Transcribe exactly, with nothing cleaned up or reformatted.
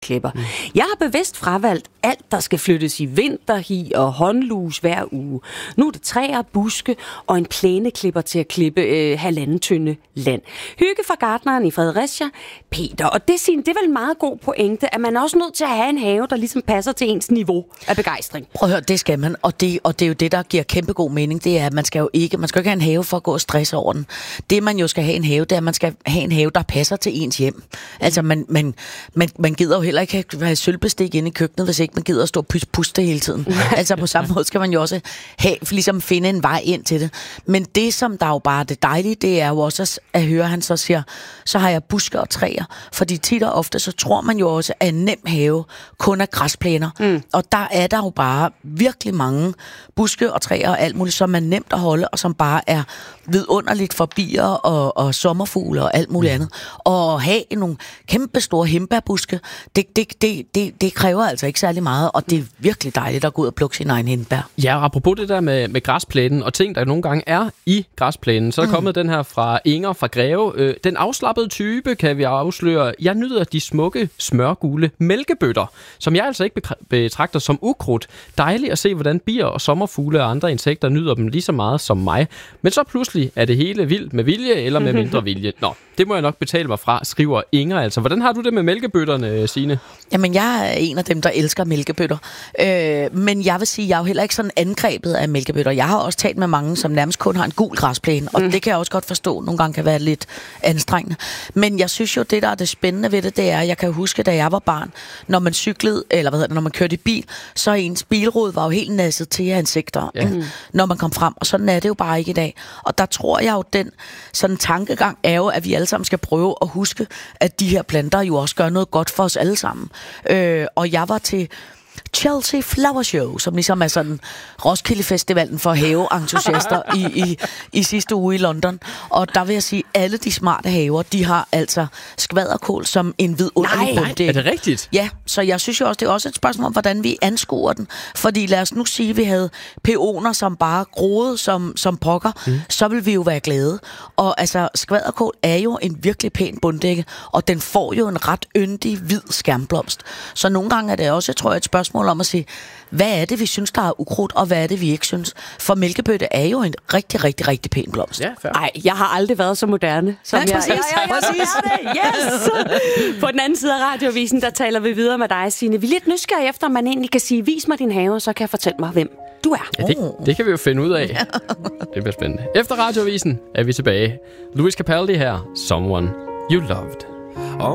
klipper. Mm. Jeg har bevidst fravalgt alt, der skal flyttes i vinterhi og håndlus hver uge. Nu er det træer, buske og en plæneklipper til at klippe øh, halvanden tynde land. Hygge fra gartneren i Fredericia, Peter. Og det, det er vel en meget god pointe, at man er også nødt til at have en have, der ligesom passer til ens niveau af begejstring. Prøv at høre, det skal man, og det, og det er jo det, der giver kæmpe god mening. Det er, at man skal jo ikke, man skal ikke have en have for at gå og stresse over den. Det, man jo skal have en have, det er, at man skal have en have, der passer til ens hjem. Altså, man, man, man, man gider jo heller ikke have sølvbestik inde i køkkenet, hvis ikke man gider at stå og puste hele tiden. Altså, på samme måde skal man jo også have, ligesom finde en vej ind til det. Men det, som der jo bare er det dejlige, det er jo også at høre, han så siger, så har jeg buske og træer. Fordi tit og ofte, så tror man jo også, at en nem have kun er græsplæner. Mm. Og der er der jo bare virkelig mange buske og træer og alt muligt, som er nemt at holde, og som bare er vidunderligt for bier og, og sommerfugle og alt muligt andet. Og have nogle kæmpe store hindbærbuske, det, det, det, det, det kræver altså ikke særlig meget, og det er virkelig dejligt at gå ud og plukke sin egen hindbær. Ja, og apropos det der med, med græsplænen og ting, der nogle gange er i græsplænen, så er der mm. kommet den her fra Inger fra Greve. Øh, den afslappede type kan vi afsløre. Jeg nyder de smukke, smørgule mælkebøtter, som jeg altså ikke betragter som ukrudt. Dejligt at se, hvordan bier og sommerfugle og andre insekter nyder dem lige så meget som mig. Men så pludselig er det hele vildt med vilje eller med mindre vilje. Nå, det må jeg nok betale mig fra, skriver Inger altså. Hvordan har du det med mælkebøtterne, Signe? Jamen, jeg er en af dem, der elsker mælkebøtter. Øh, men jeg vil sige, jeg er jo heller ikke sådan angrebet af mælkebøtter. Jeg har også talt med mange, som nærmest kun har en gul græsplæne, og mm. det kan jeg også godt forstå. Nogle gange kan være lidt anstrengende. Men jeg synes jo, det der er det spændende ved det, det er, jeg kan huske, da jeg var barn, når man cyklede, eller hvad hedder det, når man kørte i bil, så ens bilrude var jo helt nasset til af insekter, ja. mm. når man kom frem. Og sådan er det jo bare ikke i dag. Og der tror jeg jo, den sådan tankegang er jo, at vi alle sammen skal prøve at huske, at de her planter jo også gør noget godt for os alle sammen. Øh, og jeg var til Chelsea Flower Show, som ligesom er sådan Roskilde Festivalen for haveentusiaster i, i, i sidste uge i London. Og der vil jeg sige, at alle de smarte haver, de har altså skvaderkål som en vidunderlig bunddæk. Er det rigtigt? Ja, så jeg synes jo også, det er også et spørgsmål om, hvordan vi anskuer den. Fordi lad os nu sige, at vi havde peoner, som bare groede som, som pokker, mm. så vil vi jo være glade. Og altså, skvaderkål er jo en virkelig pæn bunddække, og den får jo en ret yndig, hvid skærmblomst. Så nogle gange er det også, jeg tror, et spørgsmål om at sige, hvad er det, vi synes, der er ukrudt, og hvad er det, vi ikke synes? For mælkebøtte er jo en rigtig, rigtig, rigtig pæn blomst. Ja, nej, jeg har aldrig været så moderne, som ja, jeg, jeg, jeg, jeg, jeg yes! På den anden side af Radioavisen, der taler vi videre med dig, Signe. Vi er lidt nysgerrige efter, om man egentlig kan sige, vis mig din have, så kan jeg fortælle mig, hvem du er. Ja, det, det kan vi jo finde ud af. Det bliver spændende. Efter Radioavisen er vi tilbage. Louis Capaldi her, Someone You Loved.